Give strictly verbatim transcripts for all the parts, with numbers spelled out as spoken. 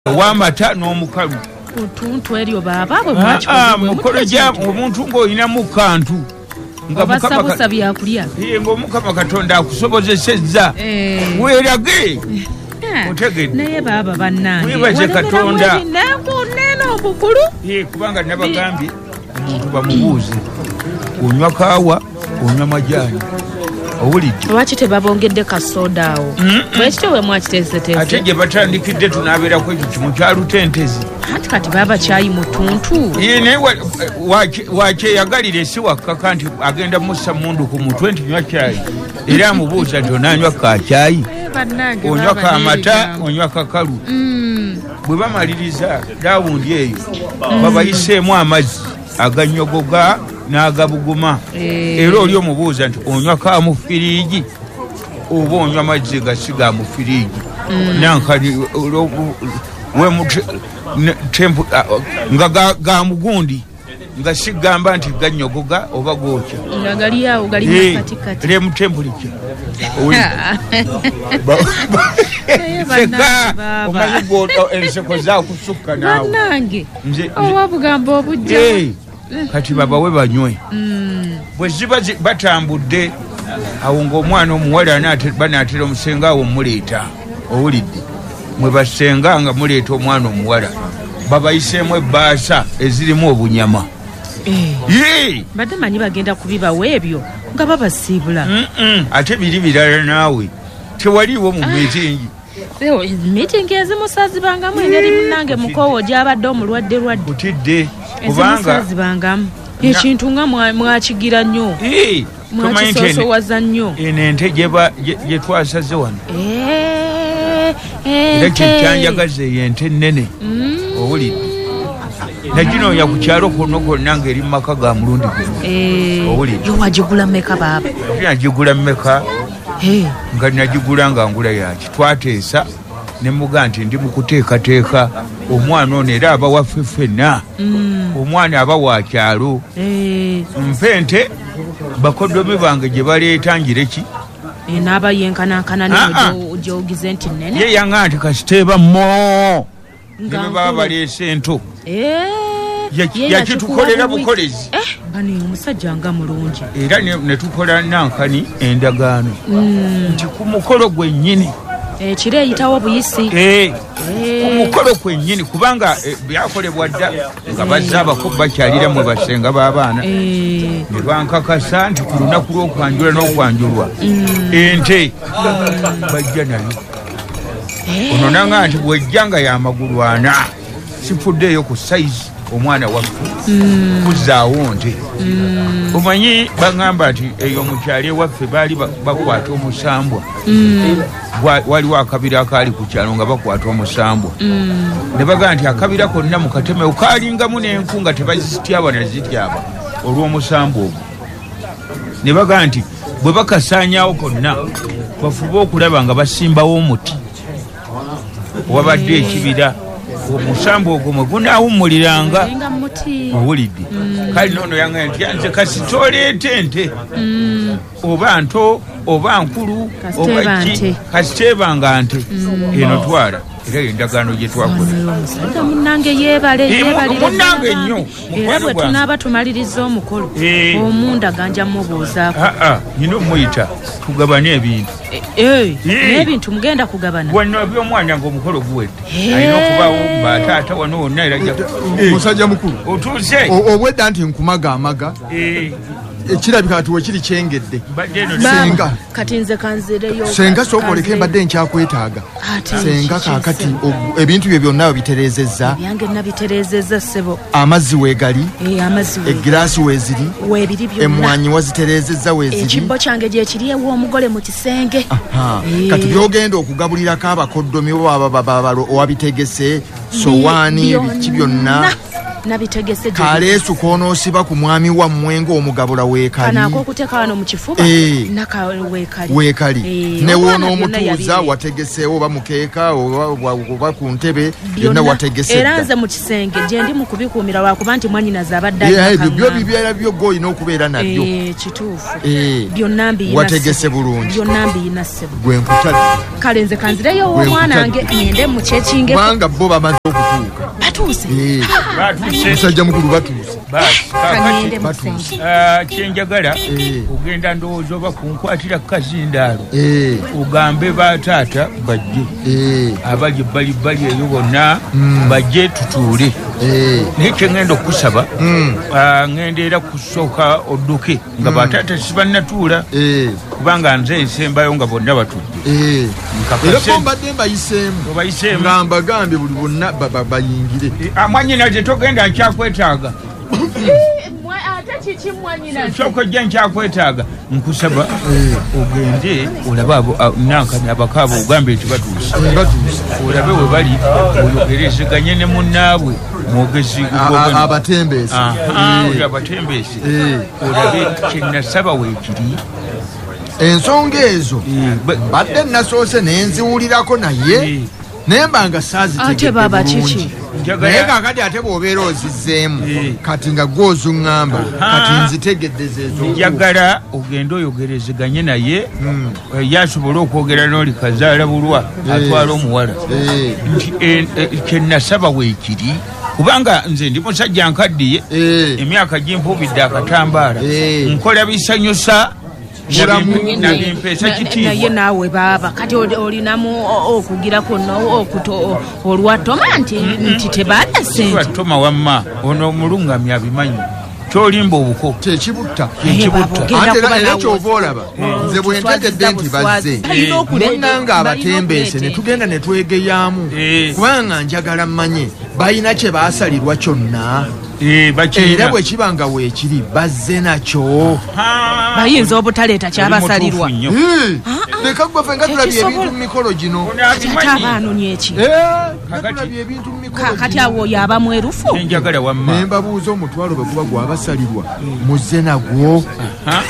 wamata n'omukalu otuntu eryo baba bwe mwakikoze mukolo gya omuntu ng'olina mu kantu nga basabusa byakulya ng'omukama katonda akusobozesezza weerage otegedde naye baba bannange weebaze katonda nene obukulu kubanga nabagambye omuntu bamubuuze onywa kaawa onywa majaani owulidde lwaki tebabongedde kasoda awo bwekityo we mwakiteeseteese ate gye batandikidde tunaabeerako ekyo kimu kyalutentezi ati kati baba kyayi mutuntu naye wakyeyagalira esi wakkaka nti agenda mussa mundu ku mutwe nti nywa kyayi era amubuuza nti onanywa kakyayi onywa kamata onywa kakalu bwe bamaliriza daawundi eyo babayiseemu amazzi aganyogoga n'agabuguma era oli omubuuza nti onywa ka mu firiigi oba onywa amazzi gasiga mu firiigi nankani nga ga mugundi nga sigamba nti ganyogoga oba gokya nga gali awo gali katikati lemu tempulika omanyi enseko zakusukka naawe bannange owabugamba obujja kati baba we banywe bwe ziba batambudde awo ng'omwana omuwala banaatera omusenga awo muleeta owulidde mwe basenga nga muleeta omwana omuwala babayiseemu ebbaasa ezirimu obunyama badde manyi bagenda kubibawa ebyo nga babasiibula ate biri birala naawe tewaliiwo mu mitingi mitingi ezimusazibangamu engeri munange mukoowo gyabadde omulwadde lwadde utidde ezimusazibangamu ekintu nga mwakigira nnyo mwakisosowaza nnyo eno ente gye twasaze wano era kyekyanjagaza eyo ente nnene owulidde naginoonya ku kyalo konna konna ng'eri mu maka ga mulundi guno owulidde yo wagigula mmeka baaba nagigula mmeka nga nagigula nga ngula yaki twateesa ne muga nti ndi mu kuteekateeka omwana ono era aba waffe ffenna omwana aba wa kyalo mpente bakoddomi bange gye baleeta ngireki n'aba yenkanankana niyo gyogize nti nnene ye yaŋŋa nti kasiteeba mo ne baba baleese ento yakitukolera bukolezi bano omusajja nga mulungi era ne tukola nankani endagaano nti ku mukolo gwennyini ekiro eyitawo buyisi ku mukolo gwennyini kubanga byakolebwa dda nga bazze abakulu bakyalira mwe basenga b'abaana ne bankakasa nti ku lunaku lw'okwanjula n'okwanjulwa ente bajja nayo ono nanga nti bwejja nga y'amagulu ana sifuddeeyo ku sayizi omwana waffe kuzzaawo nte omanyi baŋŋamba nti eyo mukyalo ewaffe baali bakwata omusambwa waliwo akabira akaali ku kyalo nga bakwata omusambwa ne bagamba nti akabira konna mu katemeo kaalingamu n'enku nga tebazityaba na zityaba olw'omusambwa ogwo ne bagamba nti bwe bakasaanyaawo konna bafube okulaba nga basimbawo omuti wabadde ekibira omusambu ogwo mwe gunaawummuliranga owulidde kale noono yaŋŋaya nti yanze kasi toleeta ente oba nto oba nkulu oba ki kasiteebanga nte eno twala era endagaano gye twakola munnange yeebale munnange nnyo era bwe tunaaba tumaliriza omukolo omunda ganja mubuuzaako nina omuyita tugabane ebintu n'ebintu mugenda kugabana wano by'omwana ng'omukolo guwedde alina okubaawo bataata wano wonna era musajja mukulu otuuze obwedda nti nkumaga amaga ekirabika kati wekiri kyengedde senga kati nze kanzireyo senga sookoleka embadde nkyakwetaaga senga kaakati ebintu byo byonna babitereezezza byange nabitereezezza ssebo amazzi weegali egiraasi weeziri weebiri byonna emmwanyi wazitereezezza weeziri ekibbo kyange gye kiri ew'omugole mu kisenge kati byogenda okugabulirako abakoddomi owaabitegese sowaani biki byonna nabitegese kaleesu konoosiba ku mwami wa mwengo omugabula weekali kanako kuteeka wano mu kifuba Eh. naka weekali weekali Eh, ne omwana wonoomutuuza byonna yabiri. wategeseewo oba mukeeka oba oba ku ntebe byonna Byonna. wategese era dda. nze mu kisenge gye ndi mu kubikuumira wakuba nti mwanyinaze abadde Eh, alina ebyo byo kaŋŋaanga. bibyera byogga olina okubeera nabyo Eh, kituufu Eh, byonna mbiyina wategese ssebo. bulungi. byonna mbiyina ssebo gwe nkutadde kale nze kanzireyo Gwe ow'omwana wange nkutadde. ngende mu kyekinge kubanga bo bamaze okutuuka batuuse Eh, Batuuse. omusajja mukulu batuuse Basi, kangende kakati mu batuuse. kisenge ah, kyenjagala Eh. ogenda ndowooza oba kunkwatira kazindaalo Eh, ogambe bataata bajje eh, abali bali bali eyo bonna bajje tutuule eh, naye kyengenda okusaba mm, ah, ngenda era kusooka odduke nga bataata sibannatuula eh, kubanga nze ensembayo nga bonna batudde eh. Nkakase. era bo mbadde mbayiseemu obayiseemu nga mbagambye buli bonna ba- ba- bayingire amwanyina tetogenda nkyakwetaaga ate kiki mwanyinaze kyokojja nkyakwetaaga nkusaba ogende olabe abo a- nankani abakaaba ogambe nti batuuse Eh, batuuse olabe we bali oyogerezeganye ne munnaabwe mwogezi A- a- abatembeesi Eh, abatembeesi eh. olabe kyenasaba weekiri ensonga ezo Eh, ba- badde nasoose nenziwulirako naye Eh. naye mbanga saazitegedde Ate baba bulungi. kiki? Njagala- naye kakati ate bw'obeera ozizzeemu Eh. kati nga gwozuŋŋamba Aha. kati nzitegedde zezo njagala ogende oyogerezeganye naye Mm. eh, yasobola okwogera n'oli kazaala bulwa atwala omuwala Eh, nti eh, eh, kyenasaba weekiri kubanga nze ndi musajja nkaddiye eh, emyaka gimpubidde akatambaala Eh. nkola bisanyusa Mulamu. nabimpeesa naye kitiibwa naawe baaba kati oli- olinamu o- okugirako no okuto olwatoma nti nti tebaada sente lwatoma wamma ono omulungamya abimanyi kyolimba obuko kyekibutta ekibutta Genda ate era kuba era nawe. kyova olaba nze bwe ntegedde nti bazze Balina okuleeta- munnanga abatembeese balina ne tugenda ne twegeyaamu Eh. kubanga njagala mmanye balina kye baasalirwa kyonna Eh, era bakirina bwe kiba nga weekiri bazze nakyo Ha. bayinza obutaleeta kyabasalirwa Oli mutuufu nnyo. Eh, leka gwefe nga tulabye Tekisobola. ebintu mu mikolo gino Ono ate abimanyi. abaanonye eki Eh, nga Kakati- tulabye ebintu mu mikolo kakati gino awo oyo aba mwerufu nenjagala wamma ne mbabuuza omutwalo bwe guba gwabasalirwa muzze nagwo Ha?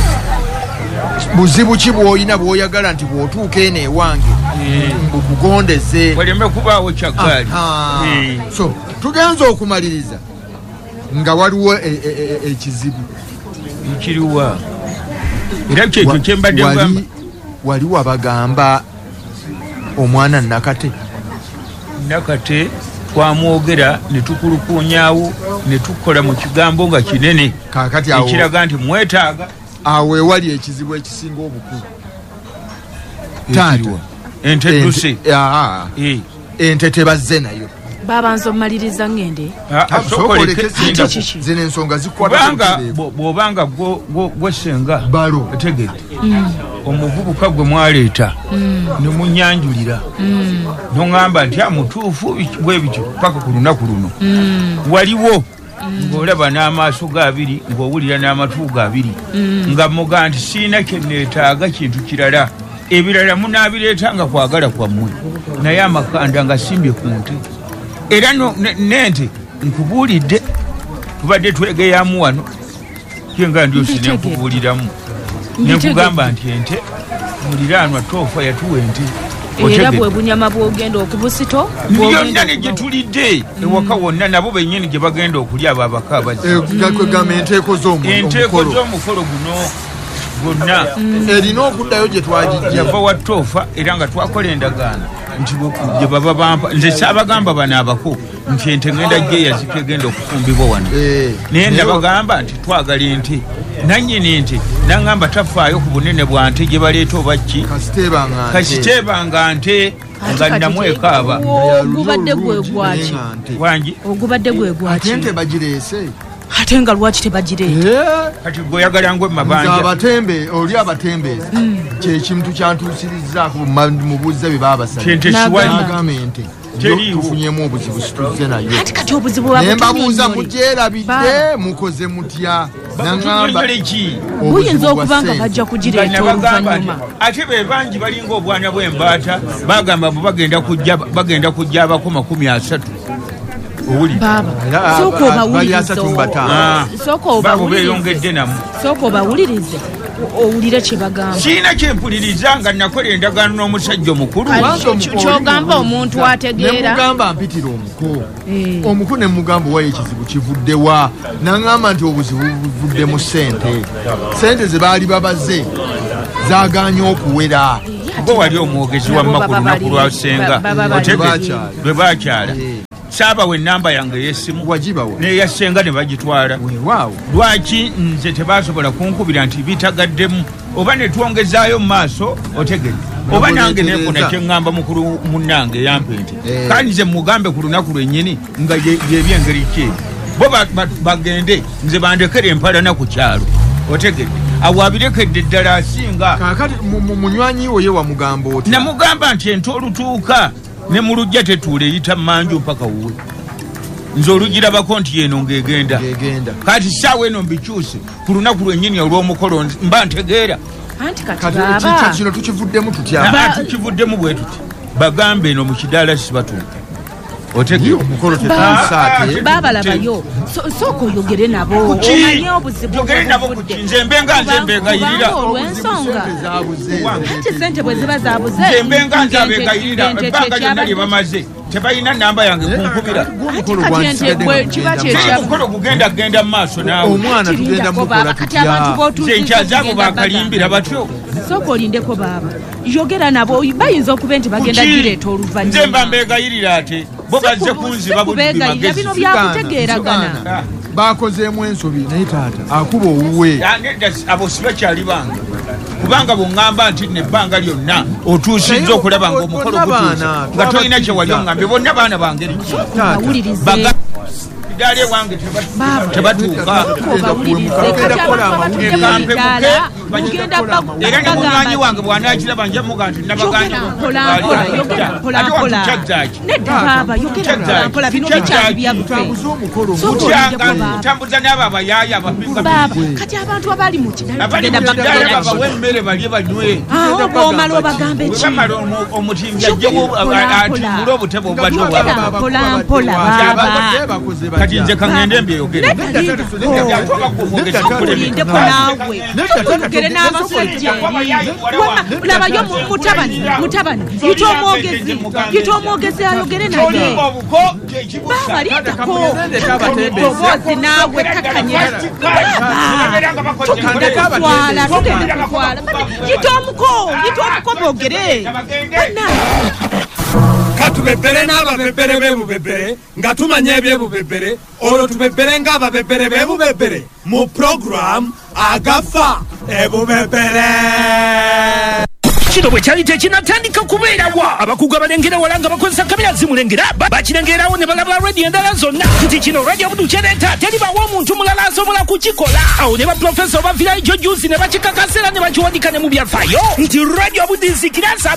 buzibu ki bw'olina bw'oyagala nti bw'otuuka eno ewange Eh, mbukugondeze waleme kubaawo kyaggaali Aha. Eh. So tugenza okumaliriza nga waliwo e- e- e- ekizibu nkiriwa era kyekyo Wa- kyembadde wali- ngamba wali wabagamba omwana nakate nakate twamwogera ne tukulukunyaawo ne tukola mu kigambo nga kinene kakati awo ekiraga nti mwetaaga awo ewali ekizibu ekisinga obukulu taata Ekiriwa. ente dduse ente- aa, Eh. ente tebazze nayo babanza omaliriza ngende Ah, ah, sokole ke- Sokoleke Ate kiki? zino ensonga zikwata kubanga ku butereevu. bwo- bw'obanga gwo- gwo- gwesenga balo otegedde omuvubuka gwe mwaleeta ne munyanjulira noŋŋamba nti amutuufu bwe bityo paka ku lunaku luno waliwo ng'olaba n'amaaso ge abiri ng'owulira n'amatu ge abiri nga muga nti siina kye neetaaga kintu kirala ebirala munaabireetanga kwagala kwammwe naye amakanda nga simbye ku nte era no- ne- n'ente nkubuulidde tubadde twegeyamu wano yenga ndyosi Nditegedde. nenkubuuliramu Nditegedde. nenkugamba nti ente muliraanwa toofa yatuwa ente era Otegedde. bwe bunyama bwogenda okubusito yonna ne gye tulidde ewaka wonna nabo bennyini gye bagenda okulya abo abaka abazza kwegamba enteeko enteeko z'omukolo z'omukolo guno gwonna erina okuddayo gye twagijja yava wa toofa era nga twakola endagaano nti gye baba bampa nze saabagamba bano abako nti ente ngenda gyeyazika egenda okufumbibwa wano Eh, naye ndabagamba nti twagala ente nannyini ente naŋŋamba tafaayo ku bunene bwa nte gye baleeta oba ki kasiteebanga nte. kasiteebanga nte nga namwekaaba ogubadde gwe gwaki Naye nga nte. wangi ogubadde gwe ate gwaki ente bagireese ate nga lwaki tebagireeta Eh, kati gweoyagala ngwe nze mabanja abatembe oli abatembeezi kyekintu kyantuusirizzaako mubuuza bye baabasala kyente N'agamba. siwali agamba ente Teriiwo. tufunyemu obuzibu situzze nayo ati kati obuzibu naye mbabuuza babutunyonnyole mugyerabidde mukoze mutya naŋŋamba bakutunyonyole ki buyinza okuba nga ssente. bajja nga kugireeta nabagamba nti oluvannyuma ate be bangi balinga obwana bw'embaata bagamba bo bagenda kujja bagenda kujja abako makumi asatu owuli soko bawulirize soko bawulirize soko bawulirize owulire kye bagamba kiina kyempuliriza nga nakola endagaano n'omusajja omukulu kyogamba omuntu ategeera nemugamba mpitira omuko omuko ne mugamba wayo ekizibu kivuddewa naŋŋamba nti obuzibu buvudde mu ssente ssente ze baali babaze zaaganye okuwera bo wali omwogezi wamma ku lunaku lwasenga lwe baakyala saabawa ennamba yange ey'essimu neyasenga ne bagitwala lwaki nze tebasobola kunkubira nti bitagaddemu oba ne twongezaayo mu maaso otegedde oba nange neefuna kye ŋŋamba mukulu munnange eyampe nti kandi nze mugambe ku lunaku lwennyini nga yebyengeri ki bo bagende nze bandekere empalana ku kyalo otegedde awo abirekedde ddala asinga kakati munywanyi wo ye wamugamba oti namugamba nti ente olutuuka ne mu lujja tetuula eyita manju mpaka wuwe nze olugirabako nti yeno ng'egenda kati saawa eno mbikyuse ku lunaku lwennyini olw'omukolo mba ntegeera anti kati kino tukivuddemu tutya tukivuddemu bwe tuti bagambe eno mu kidaala sibatuuka babalabayo sooka oyogere nabo omanye obuzibu nze mbenga nze mbegayirira olw'ensonga anti sente bwe ziba zabuze nze mbenga nze abegayirira ebbanga lyonna lye bamaze tebalina namba yange kunkubira omukolo gugenda kugenda mu maaso naawe omwana tugenda mukola tutya nze nkyazaabo bakalimbira batyo sooka olindeko baaba yogera nabo bayinza okuba nti bagenda gireeta oluvannyuma nze mba mbegayirira ate bo bazze kunziba kubegayirira bino byakutegeeragana bakozeemu ensobi naye taata akuba owuwe abo sibakyali bange kubanga bw'oŋŋamba nti nebbanga lyonna otuusizza okulaba ng'omukolo gutuusa nga tolina kye wali oŋŋambye bonna baana bangeri idaala ewange tebatuuka era ne munywanyi wange bw'anaakiraba nja muga nti nabaganja tambuza n'abo abayaaya kati abantu abali mu abali mu kidaala babawe emmere balye banywe bw'omala obagamba eki bamala omutimbyi ajjewo atimbule obutebe obubadde obwampolampola kati nze kaŋŋende mbyeyogere olindeko naawe olugere n'abasajja labayo mutabani mutabani yita omwogezi yita omwogezi ayogere naye baaba lindako oboozi naawe takanyira tugende kutwala tugende kutwala yita omuko yita omuko boogere katubebere n'ababebere b'ebubebere nga tumanya ebyebubebere olwo tubebere ng'ababebere b'ebubebere mu program agafa ebubebere kino bwe kyali tekinatandika kubeerawa abakugu abalengera wala nga bakozesa kamera zimulengera bakirengerawo ne balaba radio endala zonna nti kino radio budu kyaleeta teribawo omuntu mulala asobola kukikola awo ne baprofesa obavirayo jo juzi ne bakikakasera ne bakiwanika ne mu byafaayo nti radio budu nzikira